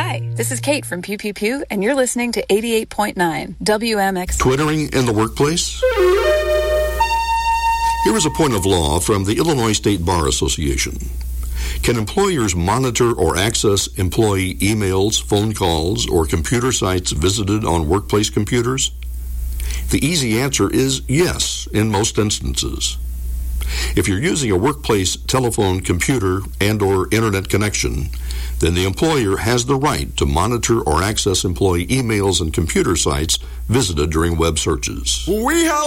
Hi, this is Kate from Pew Pew Pew, and you're listening to 88.9 WMX. Twittering in the workplace? Here is a point of law from the Illinois State Bar Association. Can employers monitor or access employee emails, phone calls, or computer sites visited on workplace computers? The easy answer is yes, in most instances. If you're using a workplace telephone, computer, and/or internet connection, then the employer has the right to monitor or access employee emails and computer sites visited during web searches. We have